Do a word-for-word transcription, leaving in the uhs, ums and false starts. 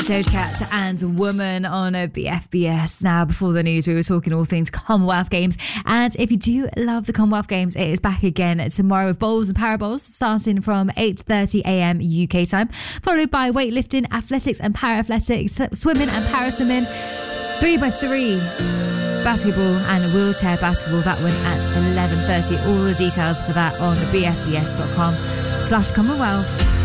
Doja Cat and Woman on a B F B S. Now, before the news, we were talking all things Commonwealth Games. And if you do love the Commonwealth Games, it is back again tomorrow with bowls and paraballs starting from eight thirty a.m. U K time, followed by weightlifting, athletics and para-athletics, swimming and para-swimming, three by three, basketball and wheelchair basketball. That one at eleven thirty. All the details for that on b f b s dot com slash Commonwealth.